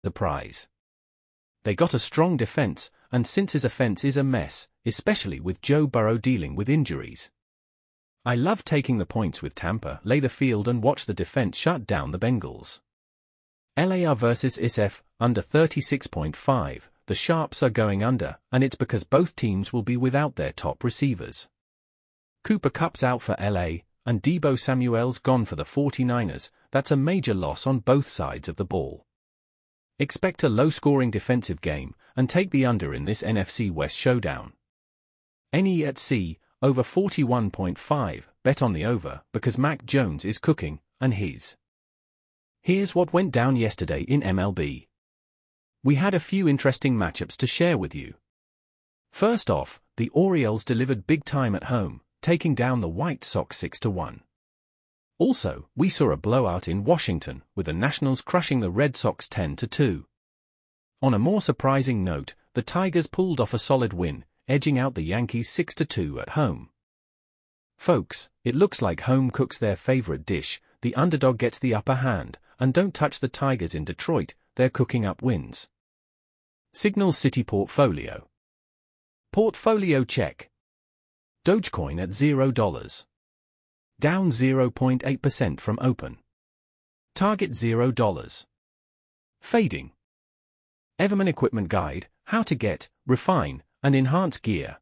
surprise. They got a strong defense, and since his offense is a mess, especially with Joe Burrow dealing with injuries. I love taking the points with Tampa, lay the field and watch the defense shut down the Bengals. LAR versus SF, under 36.5, the Sharps are going under, and it's because both teams will be without their top receivers. Cooper Kupp's out for LA, and Deebo Samuel's gone for the 49ers. That's a major loss on both sides of the ball. Expect a low-scoring defensive game, and take the under in this NFC West showdown. NE at C, over 41.5, bet on the over, because Mac Jones is cooking, and his. Here's what went down yesterday in MLB. We had a few interesting matchups to share with you. First off, the Orioles delivered big time at home, taking down the White Sox 6-1. Also, we saw a blowout in Washington, with the Nationals crushing the Red Sox 10-2. On a more surprising note, the Tigers pulled off a solid win, edging out the Yankees 6-2 at home. Folks, it looks like home cooks their favorite dish, the underdog gets the upper hand, and don't touch the Tigers in Detroit, they're cooking up wins. Signal City Portfolio. Portfolio check. Dogecoin at $0. Down 0.8% from open. Target $0. Fading. Everman Equipment Guide, how to get, refine, and enhance gear.